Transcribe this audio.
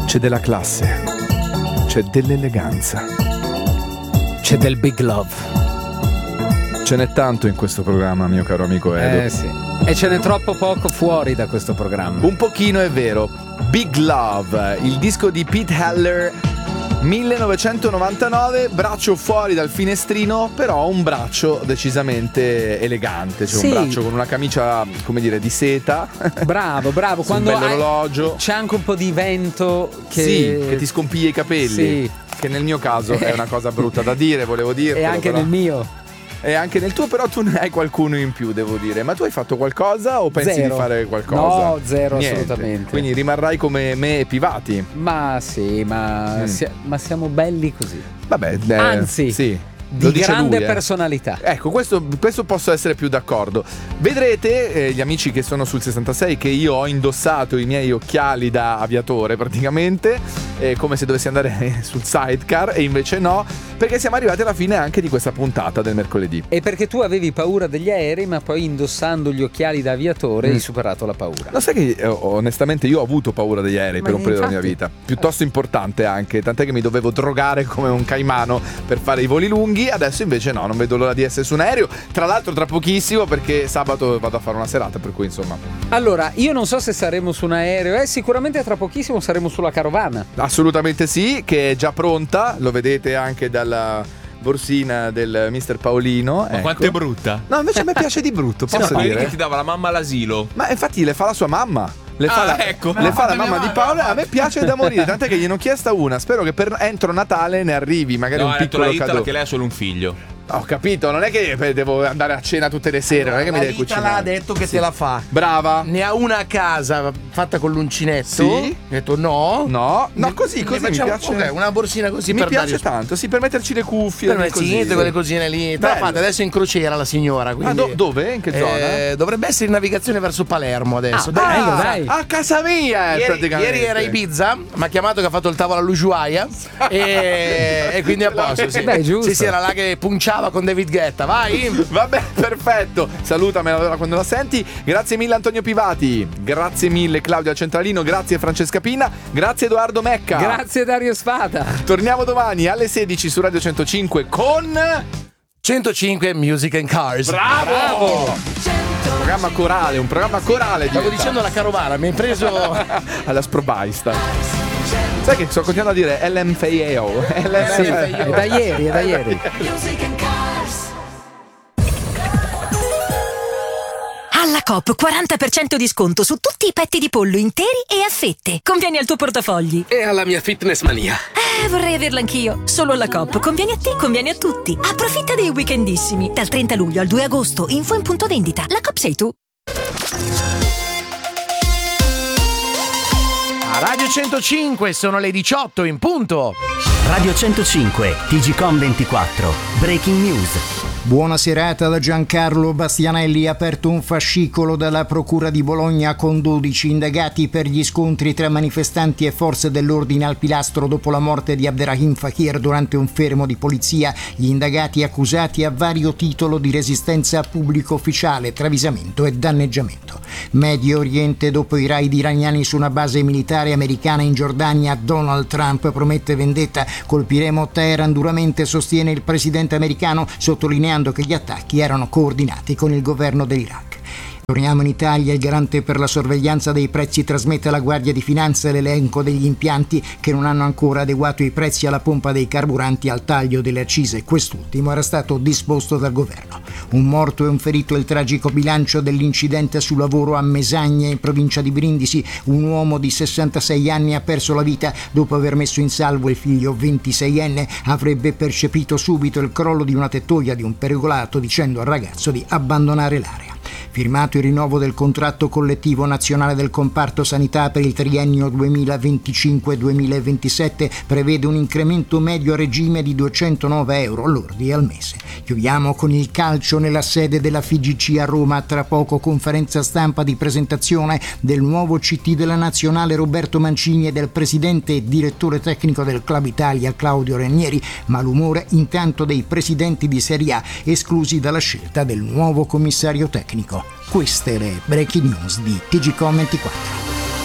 C'è della classe, c'è dell'eleganza, c'è del big love. Ce n'è tanto in questo programma, mio caro amico Edo. Sì. E ce n'è troppo poco fuori da questo programma. Un pochino è vero. Big Love, il disco di Pete Heller, 1999, braccio fuori dal finestrino, però un braccio decisamente elegante, cioè un braccio con una camicia, come dire, di seta. Bravo, quando un bell'orologio. C'è anche un po' di vento che ti scompiglia i capelli. Sì. Che nel mio caso è una cosa brutta da dire, volevo dirlo. E anche però. nel mio. E anche nel tuo, però tu ne hai qualcuno in più, devo dire. Ma tu hai fatto qualcosa o pensi Zero. di fare qualcosa? No, zero. Niente. Assolutamente. Quindi rimarrai come me e Pivati. Ma sì, ma siamo belli così. Vabbè, anzi, sì. Di grande personalità. Ecco, questo posso essere più d'accordo. Vedrete, gli amici che sono sul 66, che io ho indossato i miei occhiali da aviatore praticamente, come se dovessi andare sul sidecar, e invece no, perché siamo arrivati alla fine anche di questa puntata del mercoledì. E perché tu avevi paura degli aerei, ma poi indossando gli occhiali da aviatore hai superato la paura. Lo sai che onestamente io ho avuto paura degli aerei per un periodo della mia vita, piuttosto importante anche, tant'è che mi dovevo drogare come un caimano per fare i voli lunghi. Adesso invece no, non vedo l'ora di essere su un aereo. Tra l'altro tra pochissimo, perché sabato vado a fare una serata, per cui insomma. Allora, io non so se saremo su un aereo, sicuramente tra pochissimo saremo sulla carovana. Assolutamente sì, che è già pronta, lo vedete anche dalla borsina del mister Paolino. Ma ecco. Quanto è brutta? No, invece a me piace di brutto, posso dire? Che ti dava la mamma all'asilo. Ma infatti le fa la sua mamma. Le fa la mamma di Paolo. A me piace da morire, tant'è che gliene ho chiesta una. Spero che per entro Natale ne arrivi magari un piccolo cadeau. Che lei ha solo un figlio. Ho capito, non è che devo andare a cena tutte le sere, non è che mi devi cucinare. L'ha detto che te la fa. Brava. Ne ha una a casa fatta con l'uncinetto. Sì. Ho detto no, così mi piace. Okay, una borsina così mi per piace tanto, sì, per metterci le cuffie. Per metterci niente, quelle cosine lì. Te la fate adesso in crociera la signora. Quindi, dove? In che zona? Dovrebbe essere in navigazione verso Palermo adesso. Dai. A casa mia, praticamente. Ieri era a Ibiza, mi ha chiamato che ha fatto il tavolo all'Ushuaia e quindi a posto. Sì. Beh, giusto. Sì, era là che punciava con David Guetta. Vai. Vabbè, perfetto. Salutamela quando la senti. Grazie mille Antonio Pivati. Grazie mille Claudia Centralino. Grazie Francesca Pina. Grazie Edoardo Mecca. Grazie Dario Spada. Torniamo domani alle 16 su Radio 105 con 105 Music and Cars. Bravo. Un programma corale. Stavo dicendo la carovana, mi hai preso alla sprobaista. Sai che sto continuando a dire LMFAO. Sì, è da ieri. Alla Coop 40% di sconto su tutti i petti di pollo interi e a fette. Conviene al tuo portafogli. E alla mia fitness mania. Vorrei averla anch'io. Solo alla Coop. Conviene a te, conviene a tutti. Approfitta dei weekendissimi. Dal 30 luglio al 2 agosto. Info in punto vendita. La Coop sei tu. A Radio 105 sono le 18 in punto. Radio 105, TGcom 24, Breaking News. Buona serata da Giancarlo Bastianelli. Aperto un fascicolo dalla Procura di Bologna con 12 indagati per gli scontri tra manifestanti e forze dell'ordine al Pilastro dopo la morte di Abderrahim Fakir durante un fermo di polizia. Gli indagati accusati a vario titolo di resistenza a pubblico ufficiale, travisamento e danneggiamento. Medio Oriente, dopo i raid iraniani su una base militare americana in Giordania, Donald Trump promette vendetta. Colpiremo Teheran duramente, sostiene il presidente americano, sottolineando che gli attacchi erano coordinati con il governo dell'Iraq. Torniamo in Italia. Il garante per la sorveglianza dei prezzi trasmette alla Guardia di Finanza l'elenco degli impianti che non hanno ancora adeguato i prezzi alla pompa dei carburanti al taglio delle accise. Quest'ultimo era stato disposto dal governo. Un morto e un ferito il tragico bilancio dell'incidente sul lavoro a Mesagne, in provincia di Brindisi. Un uomo di 66 anni ha perso la vita dopo aver messo in salvo il figlio 26enne. Avrebbe percepito subito il crollo di una tettoia di un pergolato, dicendo al ragazzo di abbandonare l'area. Firmato il rinnovo del contratto collettivo nazionale del comparto sanità per il triennio 2025-2027, prevede un incremento medio a regime di 209 euro lordi al mese. Chiudiamo con il calcio nella sede della FIGC a Roma. Tra poco conferenza stampa di presentazione del nuovo CT della nazionale Roberto Mancini e del presidente e direttore tecnico del Club Italia Claudio Ranieri, ma l'umore intanto dei presidenti di Serie A esclusi dalla scelta del nuovo commissario tecnico. Queste le breaking news di TGcom 24.